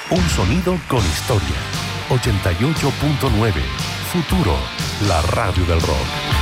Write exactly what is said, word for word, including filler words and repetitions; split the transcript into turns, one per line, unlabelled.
Un sonido con historia. ochenta y ocho punto nueve. Futuro, la radio del rock.